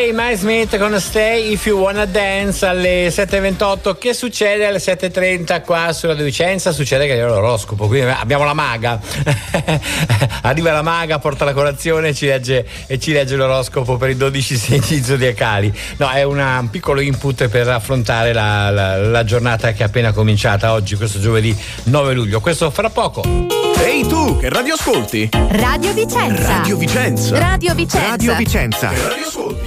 Play, My Smith con Stay If You Wanna Dance alle 7.28. Che succede alle 7.30 qua sulla Radio Vicenza? Succede che è l'oroscopo, quindi abbiamo la maga. Arriva la maga, porta la colazione e ci legge l'oroscopo per i 12 segni zodiacali. No, è un piccolo input per affrontare la giornata che è appena cominciata oggi, questo giovedì 9 luglio. Questo fra poco. Ehi tu, che radio ascolti? Radio Vicenza. Radio Vicenza. Radio Vicenza. Radio Vicenza. Che radio ascolti?